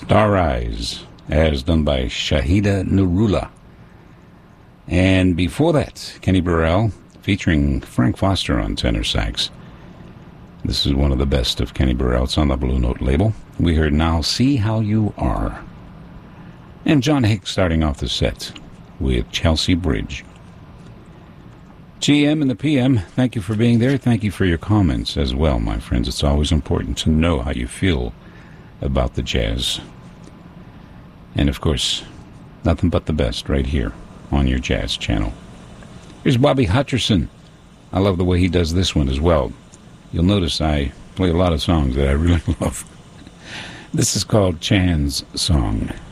Star Eyes, as done by Shahida Nurullah. And before that, Kenny Burrell, featuring Frank Foster on tenor sax. This is one of the best of Kenny Burrell. It's on the Blue Note label. We heard Now See How You Are. And John Hicks starting off the set with Chelsea Bridge. GM and the PM, thank you for being there. Thank you for your comments as well, my friends. It's always important to know how you feel about the jazz. And, of course, nothing but the best right here on your jazz channel. Here's Bobby Hutcherson. I love the way he does this one as well. You'll notice I play a lot of songs that I really love. This is called Chan's Song.